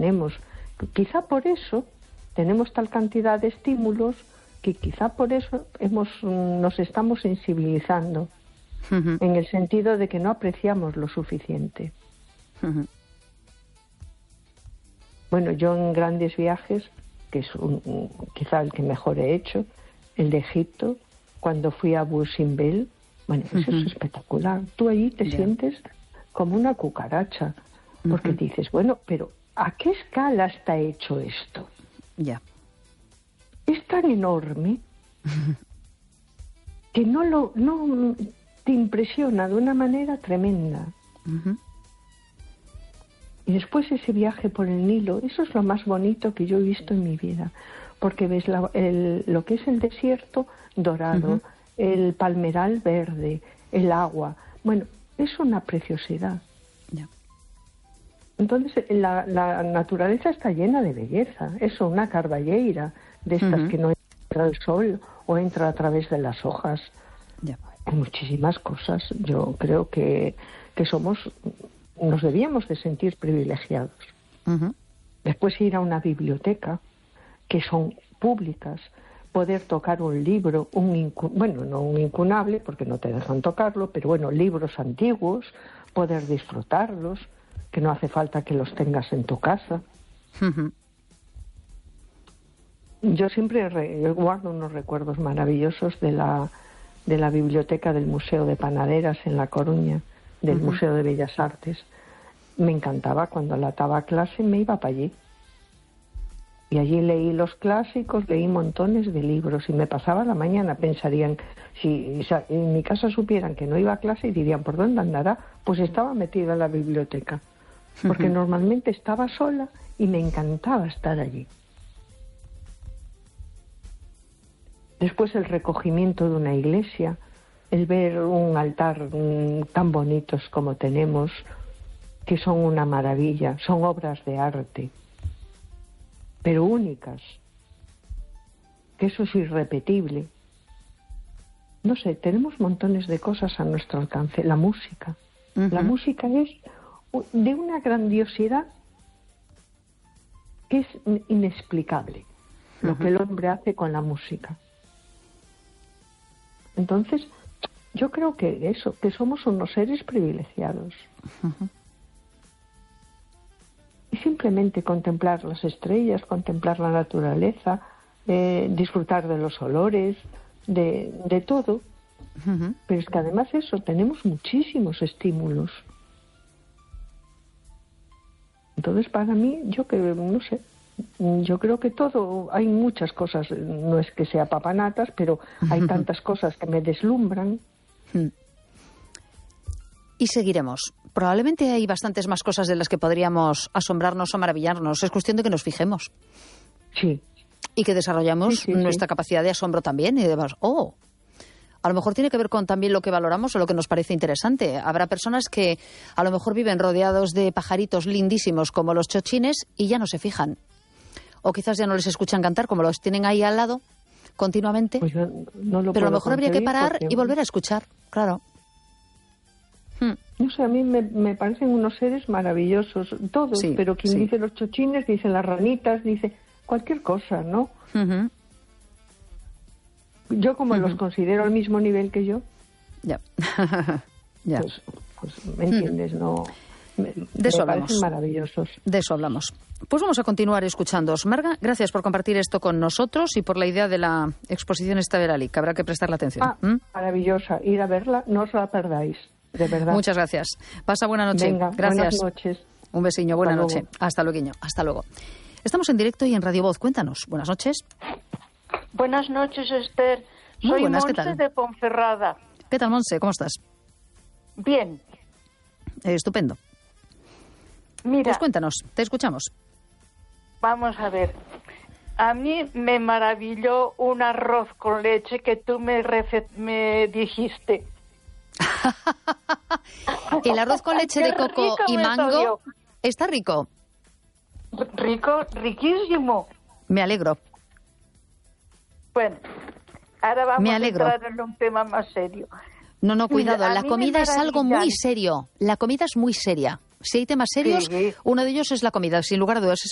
tenemos. Quizá por eso tenemos tal cantidad de estímulos que quizá por eso nos estamos sensibilizando, en el sentido de que no apreciamos lo suficiente. Bueno, yo en grandes viajes, que es quizá el que mejor he hecho, el de Egipto, cuando fui a Abu Simbel, bueno, eso es espectacular. Tú allí te sientes como una cucaracha, porque dices, bueno, pero ¿a qué escala está hecho esto? Ya. Es tan enorme que no te impresiona de una manera tremenda. Y después ese viaje por el Nilo, eso es lo más bonito que yo he visto en mi vida, porque ves lo que es el desierto dorado, el palmeral verde, el agua. Bueno, es una preciosidad. Ya. Entonces la naturaleza está llena de belleza. Eso, una carballeira de estas que no entra el sol o entra a través de las hojas. Ya. Hay muchísimas cosas. Yo creo que nos debíamos de sentir privilegiados. Después ir a una biblioteca, que son públicas, poder tocar un libro, no un incunable, porque no te dejan tocarlo, pero bueno, libros antiguos, poder disfrutarlos, que no hace falta que los tengas en tu casa. Yo siempre guardo unos recuerdos maravillosos de la biblioteca del Museo de Panaderas en La Coruña, del Museo de Bellas Artes. Me encantaba cuando lataba clase, me iba para allí. Y allí leí los clásicos, leí montones de libros y me pasaba la mañana. Pensarían, si en mi casa supieran que no iba a clase, y dirían, ¿por dónde andará? Pues estaba metida en la biblioteca, porque normalmente estaba sola y me encantaba estar allí. Después el recogimiento de una iglesia, el ver un altar tan bonitos como tenemos, que son una maravilla, son obras de arte, pero únicas, que eso es irrepetible. No sé, tenemos montones de cosas a nuestro alcance. La música. La música es de una grandiosidad que es inexplicable, lo que el hombre hace con la música. Entonces, yo creo que somos unos seres privilegiados. Y simplemente contemplar las estrellas, contemplar la naturaleza, disfrutar de los olores, de todo. Pero es que además tenemos muchísimos estímulos. Entonces, para mí, yo creo que todo, hay muchas cosas, no es que sea papanatas, pero hay tantas cosas que me deslumbran. Y seguiremos. Probablemente hay bastantes más cosas de las que podríamos asombrarnos o maravillarnos. Es cuestión de que nos fijemos. Sí. Y que desarrollamos nuestra capacidad de asombro también. Y demás, a lo mejor tiene que ver con también lo que valoramos o lo que nos parece interesante. Habrá personas que a lo mejor viven rodeados de pajaritos lindísimos como los chochines y ya no se fijan. O quizás ya no les escuchan cantar como los tienen ahí al lado continuamente. Pues yo no lo pero a lo puedo mejor habría que parar porque... y volver a escuchar, claro. No sé, a mí me parecen unos seres maravillosos, todos, pero quien dice los chochines, dice las ranitas, dice cualquier cosa, ¿no? Yo como los considero al mismo nivel que yo, ya. pues me entiendes, ¿no? De eso me hablamos. Parecen maravillosos. De eso hablamos. Pues vamos a continuar escuchándoos. Marga, gracias por compartir esto con nosotros y por la idea de la exposición esta Verali, que habrá que prestarle atención. Maravillosa. Ir a verla, no os la perdáis, de verdad. Muchas gracias. Pasa buena noche. Venga, gracias. Buenas noches. Un besiño, buena noche. Hasta luego. Hasta luego. Estamos en directo y en Radio Voz. Cuéntanos. Buenas noches. Buenas noches, Esther. Muy buenas, Soy ¿qué tal? Monse de Ponferrada. ¿Qué tal, Monse? ¿Cómo estás? Bien. Estupendo. Mira, pues cuéntanos, te escuchamos. Vamos a ver. A mí me maravilló un arroz con leche que tú me dijiste. El arroz con leche de coco y mango está rico. Rico, riquísimo. Me alegro. Bueno, ahora vamos a entrar en un tema más serio. No, cuidado, Mira, la comida es algo muy serio. La comida es muy seria. Si hay temas serios, uno de ellos es la comida, sin lugar a dudas.